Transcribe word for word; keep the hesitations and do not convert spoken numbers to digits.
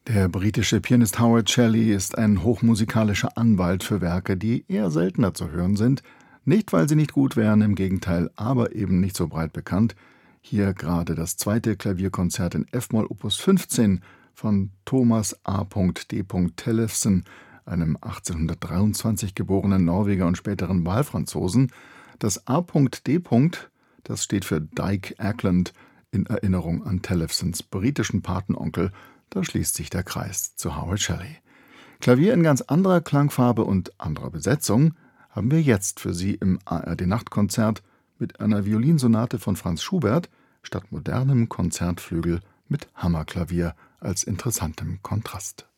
Der britische Pianist Howard Shelley ist ein hochmusikalischer Anwalt für Werke, die eher seltener zu hören sind. Nicht, weil sie nicht gut wären, im Gegenteil, aber eben nicht so breit bekannt. Hier gerade das zweite Klavierkonzert in F-Moll Opus fünfzehn von Thomas A. D. Tellefsen, einem achtzehnhundertdreiundzwanzig geborenen Norweger und späteren Wahlfranzosen. Das A. D., das steht für Dyke Ackland, in Erinnerung an Tellefsens britischen Patenonkel. Da schließt sich der Kreis zu Howard Shelley. Klavier in ganz anderer Klangfarbe und anderer Besetzung haben wir jetzt für Sie im A R D-Nachtkonzert mit einer Violinsonate von Franz Schubert statt modernem Konzertflügel mit Hammerklavier als interessantem Kontrast.